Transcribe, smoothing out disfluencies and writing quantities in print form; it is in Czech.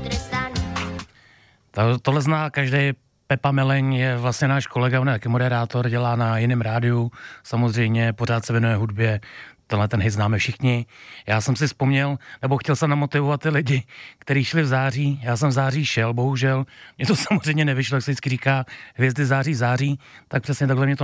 Tohle zná každý. Pepa Meleň je vlastně náš kolega, on je taky moderátor, dělá na jiném rádiu, samozřejmě pořád se věnuje hudbě, tenhle ten hit známe všichni. Já jsem si vzpomněl, nebo chtěl jsem namotivovat ty lidi, kteří šli v září, já jsem v září šel, bohužel, mě to samozřejmě nevyšlo, jak se vždycky říká, hvězdy září, tak přesně takhle mě to